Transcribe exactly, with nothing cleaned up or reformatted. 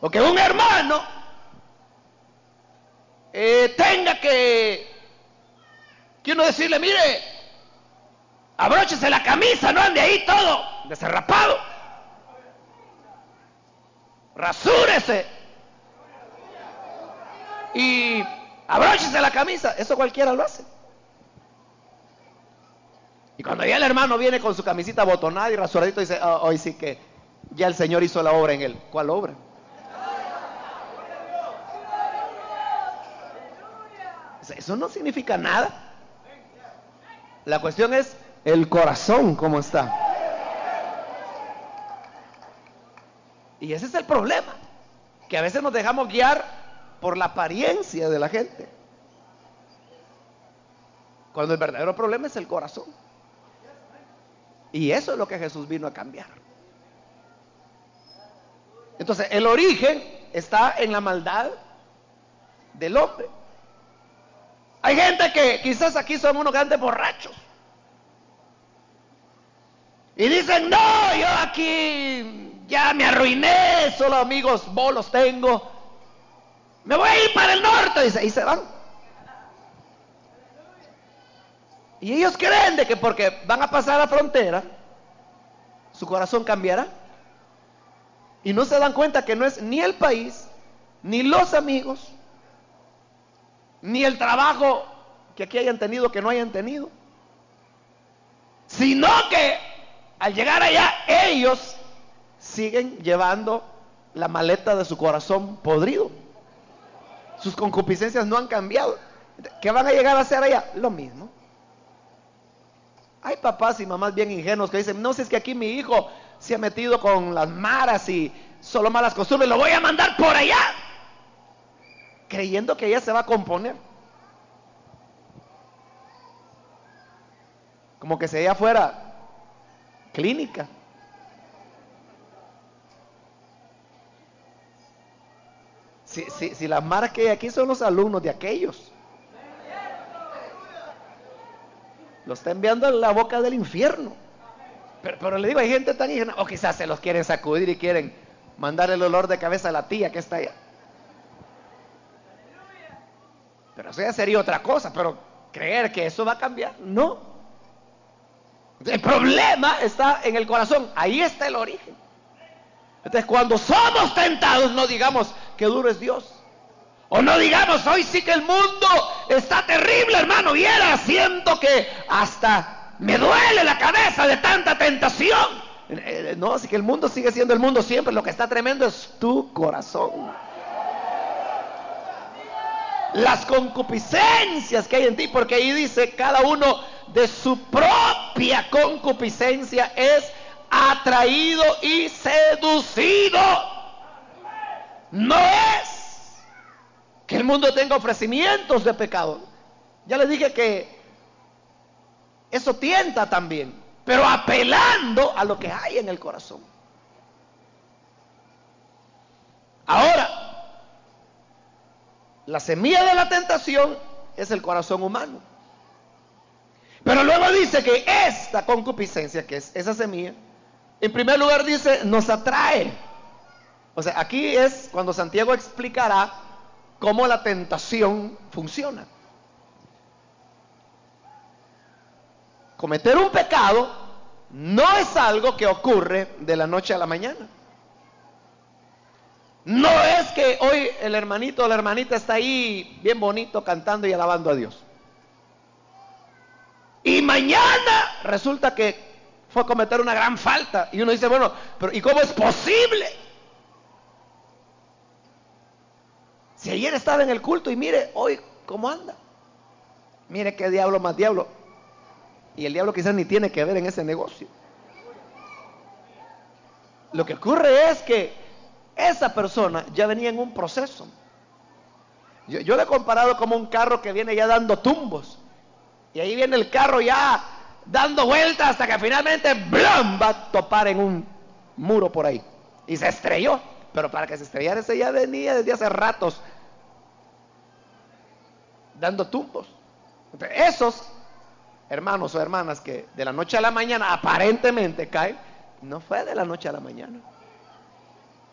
O que un hermano eh, tenga que, que uno decirle, mire, abróchese la camisa, no ande ahí todo desarrapado, rasúrese y abróchese la camisa. Eso cualquiera lo hace. Y cuando ya el hermano viene con su camisita botonada y rasuradito, dice, oh, hoy sí que ya el Señor hizo la obra en él. ¿Cuál obra? Eso no significa nada. La cuestión es el corazón, cómo está. Y ese es el problema, que a veces nos dejamos guiar por la apariencia de la gente, cuando el verdadero problema es el corazón. Y eso es lo que Jesús vino a cambiar. Entonces, el origen está en la maldad del hombre. Hay gente que quizás aquí son unos grandes borrachos y dicen, no, yo aquí ya me arruiné, solo amigos bolos tengo, me voy a ir para el norte, dice, y se van. Y ellos creen de que porque van a pasar la frontera, su corazón cambiará. Y no se dan cuenta que no es ni el país, ni los amigos, ni el trabajo que aquí hayan tenido, que no hayan tenido, sino que al llegar allá ellos siguen llevando la maleta de su corazón podrido. Sus concupiscencias no han cambiado. ¿Qué van a llegar a hacer allá? Lo mismo. Hay papás y mamás bien ingenuos que dicen, no, si es que aquí mi hijo se ha metido con las maras y solo malas costumbres, lo voy a mandar por allá, creyendo que ella se va a componer, como que si ella fuera clínica. Si, si, si las maras que hay aquí son los alumnos de aquellos, lo está enviando a la boca del infierno. Pero, pero le digo, hay gente tan ingenua, o quizás se los quieren sacudir y quieren mandar el olor de cabeza a la tía que está allá. Pero eso ya sería otra cosa. Pero creer que eso va a cambiar, no. El problema está en el corazón. Ahí está el origen. Entonces, cuando somos tentados, no digamos que duro es Dios. O no digamos, hoy sí que el mundo está terrible, hermano. Viera, siento que hasta me duele la cabeza de tanta tentación. No, así que el mundo sigue siendo el mundo siempre. Lo que está tremendo es tu corazón. Las concupiscencias que hay en ti, porque ahí dice, cada uno de su propia concupiscencia es atraído y seducido. No es que el mundo tenga ofrecimientos de pecado. Ya les dije que eso tienta también, pero apelando a lo que hay en el corazón. Ahora, la semilla de la tentación es el corazón humano. Pero luego dice que esta concupiscencia, que es esa semilla, en primer lugar dice, nos atrae. O sea, aquí es cuando Santiago explicará cómo la tentación funciona. Cometer un pecado no es algo que ocurre de la noche a la mañana. No es que hoy el hermanito o la hermanita está ahí bien bonito cantando y alabando a Dios, y mañana resulta que fue a cometer una gran falta. Y uno dice, bueno, pero ¿y cómo es posible? Si ayer estaba en el culto y mire hoy cómo anda. Mire qué diablo más diablo. Y el diablo quizás ni tiene que ver en ese negocio. Lo que ocurre es que esa persona ya venía en un proceso. Yo, yo le he comparado como un carro que viene ya dando tumbos. Y ahí viene el carro ya dando vueltas hasta que finalmente ¡blum!, va a topar en un muro por ahí. Y se estrelló. Pero para que se estrellara, ese ya venía desde hace ratos dando tumbos. Entonces, esos hermanos o hermanas que de la noche a la mañana aparentemente caen, no fue de la noche a la mañana.